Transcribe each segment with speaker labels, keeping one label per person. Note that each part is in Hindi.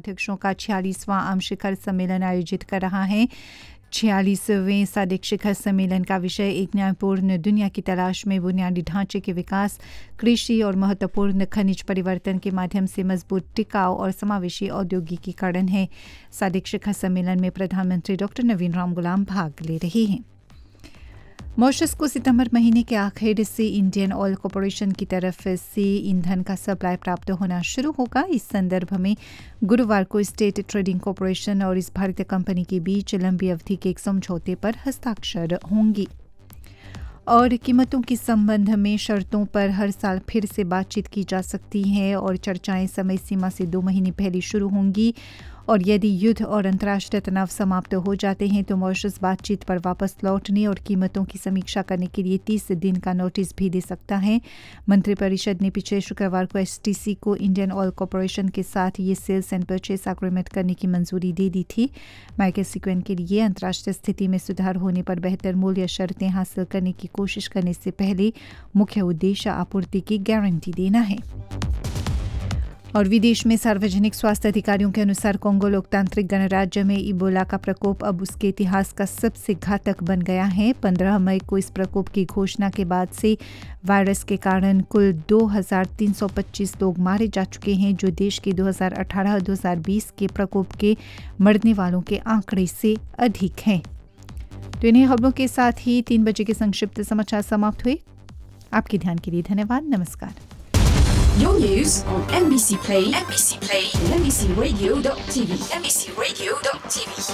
Speaker 1: अध्यक्षों का 46वां आम शिखर सम्मेलन आयोजित कर रहा है। 46वें सादिक शिखर सम्मेलन का विषय एक न्यायपूर्ण दुनिया की तलाश में बुनियादी ढांचे के विकास, कृषि और महत्वपूर्ण खनिज परिवर्तन के माध्यम से मजबूत, टिकाऊ और समावेशी औद्योगिकीकरण है। सादिक शिखर सम्मेलन में प्रधानमंत्री डॉक्टर नवीन राम गुलाम भाग ले रहे हैं। मॉरिशस को सितंबर महीने के आखिर से इंडियन ऑयल कॉरपोरेशन की तरफ से ईंधन का सप्लाई प्राप्त होना शुरू होगा। इस संदर्भ में गुरुवार को स्टेट ट्रेडिंग कॉरपोरेशन और इस भारतीय कंपनी के बीच लंबी अवधि के एक समझौते पर हस्ताक्षर होंगे। और कीमतों के संबंध में शर्तों पर हर साल फिर से बातचीत की जा सकती है और चर्चाएं समय सीमा से 2 महीने पहले शुरू होंगी। और यदि युद्ध और अंतर्राष्ट्रीय तनाव समाप्त हो जाते हैं तो मॉरिशस बातचीत पर वापस लौटने और कीमतों की समीक्षा करने के लिए 30 दिन का नोटिस भी दे सकता है। मंत्रिपरिषद ने पिछले शुक्रवार को एसटीसी को इंडियन ऑयल कॉरपोरेशन के साथ ये सेल्स एंड परचेस एग्रीमेंट करने की मंजूरी दे दी थी। माइकल सीक्वेन के लिए अंतर्राष्ट्रीय स्थिति में सुधार होने पर बेहतर मूल्य शर्तें हासिल करने की कोशिश करने से पहले मुख्य उद्देश्य आपूर्ति की गारंटी देना है। और विदेश में सार्वजनिक स्वास्थ्य अधिकारियों के अनुसार कोंगो लोकतांत्रिक गणराज्य में इबोला का प्रकोप अब उसके इतिहास का सबसे घातक बन गया है। 15 मई को इस प्रकोप की घोषणा के बाद से वायरस के कारण कुल 2325 लोग मारे जा चुके हैं, जो देश के 2018-2020 के प्रकोप के मरने वालों के आंकड़े से अधिक हैं। तो इन्हीं खबरों के साथ ही 3 बजे के संक्षिप्त समाचार समाप्त हुए। आपके ध्यान के लिए धन्यवाद। नमस्कार।
Speaker 2: Your news on NBC Play, and NBCRadio.tv, NBCRadio.tv.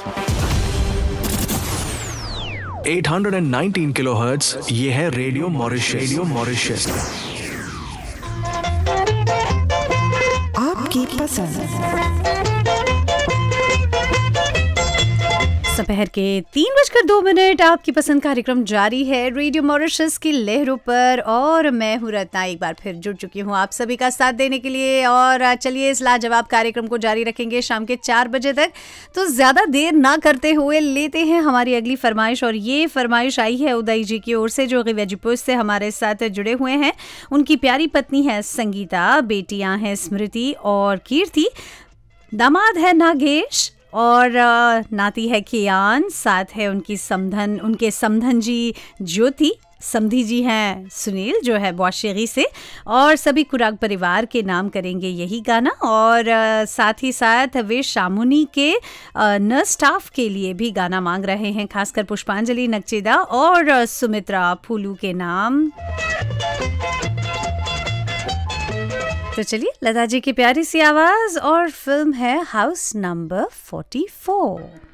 Speaker 3: 819 kilohertz, ये है रेडियो मॉरिशस।
Speaker 4: आपकी पसंद।
Speaker 5: दोपहर के 3:02 आपकी पसंद कार्यक्रम जारी है रेडियो मॉरिशस की लहरों पर और मैं हूँ रत्ना, एक बार फिर जुड़ चुकी हूँ आप सभी का साथ देने के लिए। और चलिए इस लाजवाब कार्यक्रम को जारी रखेंगे शाम के 4 बजे तक। तो ज़्यादा देर ना करते हुए लेते हैं हमारी अगली फरमाइश। और ये फरमाइश आई है उदय जी की ओर से, जो वेजिपुर से हमारे साथ जुड़े हुए हैं। उनकी प्यारी पत्नी है संगीता, बेटियाँ हैं स्मृति और कीर्ति, दामाद है नागेश और नाती है कियान, साथ है उनके समधन जी ज्योति, समधी जी हैं सुनील जो है बौशेगी से, और सभी कुराग परिवार के नाम करेंगे यही गाना। और साथ ही साथ वे शामुनी के नर्स स्टाफ के लिए भी गाना मांग रहे हैं, खासकर पुष्पांजलि नगचेदा और सुमित्रा फूलू के नाम। तो चलिए लता जी की प्यारी सी आवाज और फिल्म है हाउस नंबर 44।